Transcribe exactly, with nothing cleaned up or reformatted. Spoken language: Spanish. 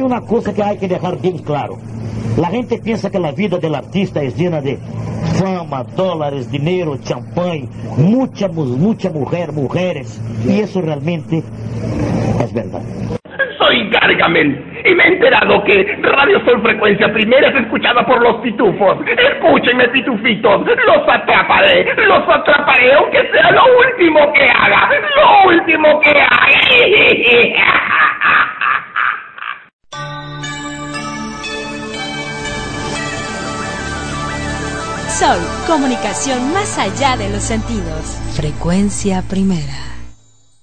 una cosa que hay que dejar bien claro. La gente piensa que la vida del artista es llena de fama, dólares, dinero, champán, mucha, mucha mujer, mujeres. Y eso realmente es verdad. Soy Gargamel y me he enterado que Radio Sol Frecuencia Primera es escuchada por los pitufos. Escúchenme, pitufitos, los atraparé, los atraparé aunque sea lo último que haga, lo último que haga. Sol, comunicación más allá de los sentidos. Frecuencia Primera.